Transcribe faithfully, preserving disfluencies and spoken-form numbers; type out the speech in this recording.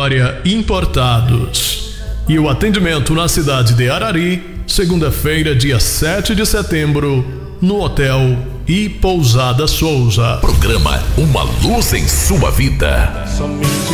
Glória Importados. E o atendimento na cidade de Arari, segunda-feira, dia sete de setembro, no Hotel e Pousada Souza. Programa Uma Luz em Sua Vida. Somente